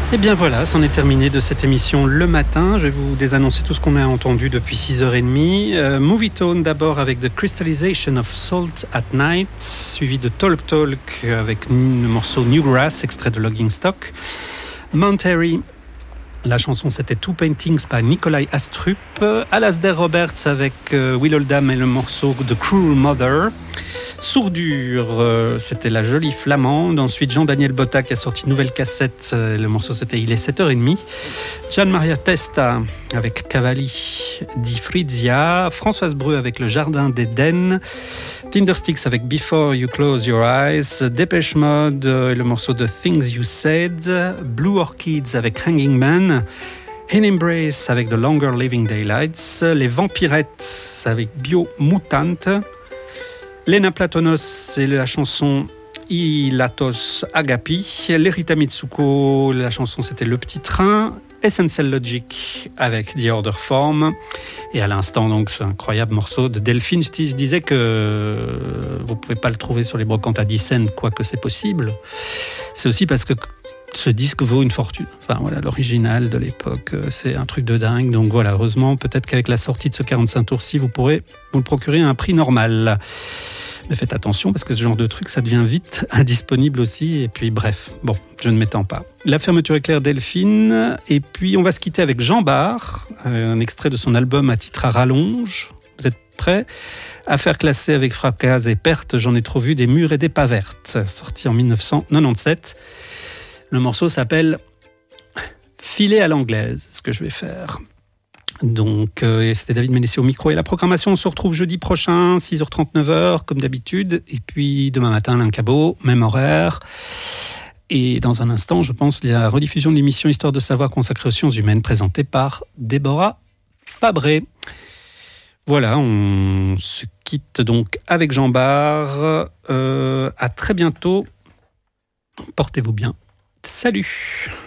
Et bien voilà, c'en est terminé de cette émission le matin. Je vais vous désannoncer tout ce qu'on a entendu depuis 6h30. Movie Tone d'abord avec The Crystallization of Salt at Night, suivi de Talk Talk avec le morceau Newgrass, extrait de Logging Stock. Mount Airy, la chanson c'était Two Paintings par Nikolai Astrup. Alasdair Roberts avec Will Oldham et le morceau The Cruel Mother. Sourdure, c'était La Jolie Flamande. Ensuite, Jean-Daniel Botta qui a sorti une nouvelle cassette. Le morceau, c'était Il est 7h30. Gian Maria Testa avec Cavalli di Frizia. Françoise Breu avec Le Jardin d'Éden. Tindersticks avec Before You Close Your Eyes. Dépêche Mode, le morceau de Things You Said. Blue Orchids avec Hanging Man. In Embrace avec The Longer Living Daylights. Les Vampirettes avec Bio Mutante. Lena Platonos, c'est la chanson Ilatos Agapi. Lerita Mitsuko, la chanson c'était Le Petit Train. Essential Logic avec The Order Form. Et à l'instant, donc, ce incroyable morceau de Delphine. Je disais que vous ne pouvez pas le trouver sur les brocantes à 10 cents, quoique c'est possible. C'est aussi parce que ce disque vaut une fortune. Enfin voilà, l'original de l'époque, c'est un truc de dingue. Donc voilà, heureusement, peut-être qu'avec la sortie de ce 45 tours-ci, vous pourrez vous le procurer à un prix normal. Mais faites attention parce que ce genre de truc, ça devient vite indisponible aussi. Et puis bref, bon, je ne m'étends pas. La fermeture éclair Delphine. Et puis on va se quitter avec Jean Bart, un extrait de son album à titre à rallonge. Vous êtes prêts ? Affaire classée avec fracas et perte, j'en ai trop vu des murs et des pas vertes. Sorti en 1997. Le morceau s'appelle Filet à l'anglaise, ce que je vais faire. Donc, c'était David Ménessier au micro et la programmation. On se retrouve jeudi prochain, 6h30, 9h, comme d'habitude. Et puis, demain matin, Alain Cabot, même horaire. Et dans un instant, je pense, il y a la rediffusion de l'émission Histoire de savoir consacrée aux sciences humaines, présentée par Déborah Fabré. Voilà, on se quitte donc avec Jean Bart. À très bientôt. Portez-vous bien. Salut!